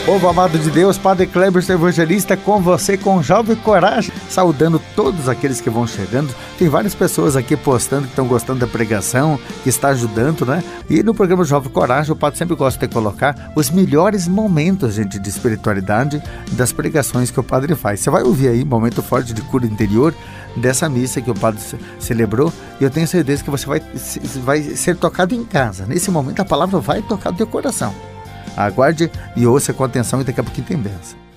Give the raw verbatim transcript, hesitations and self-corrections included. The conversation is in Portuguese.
Povo amado de Deus, Padre Cleberson Evangelista com você, com Jovem Coragem, saudando todos aqueles que vão chegando. Tem várias pessoas aqui postando que estão gostando da pregação, que está ajudando, né? E no programa Jovem Coragem, o Padre sempre gosta de colocar os melhores momentos, gente, de espiritualidade das pregações que o Padre faz. Você vai ouvir aí, momento forte de cura interior, dessa missa que o Padre celebrou, e eu tenho certeza que você vai, vai ser tocado em casa. Nesse momento a palavra vai tocar no teu coração. Aguarde e ouça com atenção e daqui a pouquinho tem bênção.